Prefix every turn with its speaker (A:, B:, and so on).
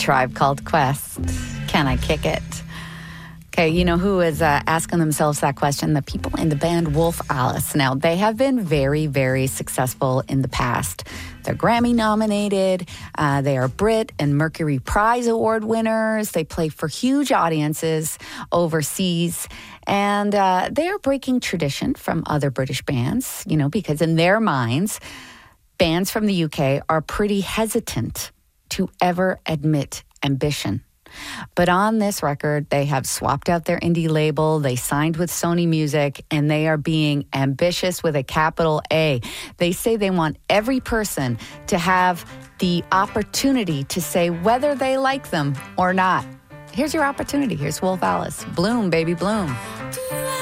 A: Tribe Called Quest. Can I kick it? Okay, you know who is asking themselves that question? The people in the band Wolf Alice. Now, they have been very, very successful in the past. They're Grammy nominated. They are Brit and Mercury Prize Award winners. They play for huge audiences overseas. And they are breaking tradition from other British bands, you know, because in their minds, bands from the UK are pretty hesitant to ever admit ambition. But on this record, they have swapped out their indie label, they signed with Sony Music, and they are being ambitious with a capital A. They say they want every person to have the opportunity to say whether they like them or not. Here's your opportunity. Here's Wolf Alice. Bloom, baby, bloom.